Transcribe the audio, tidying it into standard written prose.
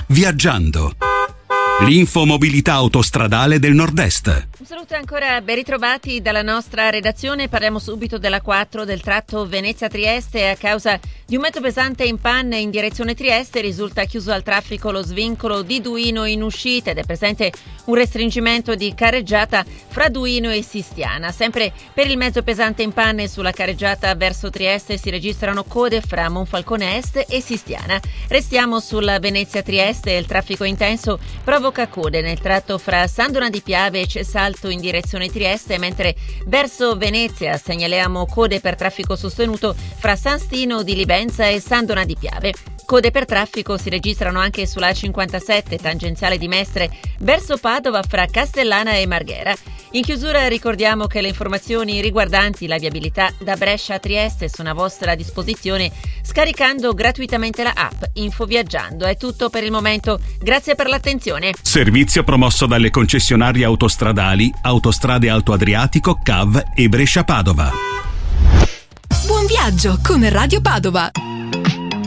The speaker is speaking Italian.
Viaggiando. L'infomobilità autostradale del Nord-Est. Un saluto ancora, ben ritrovati dalla nostra redazione. Parliamo subito della 4 del tratto Venezia-Trieste. A causa di un mezzo pesante in panne in direzione Trieste risulta chiuso al traffico lo svincolo di Duino in uscita ed è presente un restringimento di carreggiata fra Duino e Sistiana. Sempre per il mezzo pesante in panne sulla carreggiata verso Trieste si registrano code fra Monfalcone Est e Sistiana. Restiamo sulla Venezia-Trieste. Il traffico intenso provoca code nel tratto fra San Donà di Piave e Cesalto in direzione Trieste, mentre verso Venezia segnaliamo code per traffico sostenuto fra San Stino di Livenza e San Donà di Piave. Code per traffico si registrano anche sulla A57 tangenziale di Mestre verso Padova fra Castellana e Marghera. In chiusura ricordiamo che le informazioni riguardanti la viabilità da Brescia a Trieste sono a vostra disposizione scaricando gratuitamente la app Infoviaggiando. È tutto per il momento, grazie per l'attenzione. Servizio promosso dalle concessionarie autostradali Autostrade Alto Adriatico, CAV e Brescia Padova. Buon viaggio con Radio Padova.